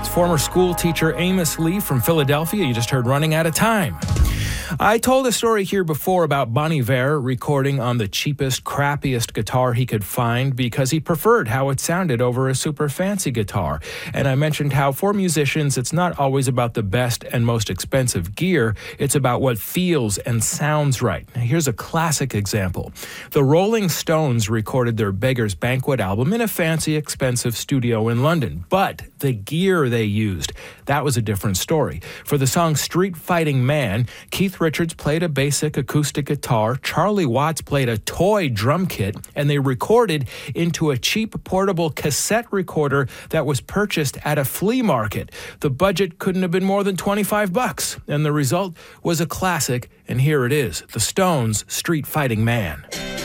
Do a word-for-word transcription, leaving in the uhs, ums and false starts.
former school teacher Amos Lee from Philadelphia. You just heard Running Out of Time. I told a story here before about Bon Iver recording on the cheapest, crappiest guitar he could find because he preferred how it sounded over a super fancy guitar. And I mentioned how for musicians, it's not always about the best and most expensive gear. It's about what feels and sounds right. Now, here's a classic example. The Rolling Stones recorded their Beggar's Banquet album in a fancy, expensive studio in London. But the gear they used, that was a different story. For the song Street Fighting Man, Keith Richards played a basic acoustic guitar, Charlie Watts played a toy drum kit, and they recorded into a cheap portable cassette recorder that was purchased at a flea market. The budget couldn't have been more than twenty-five bucks, and the result was a classic, and here it is, the Stones' Street Fighting Man.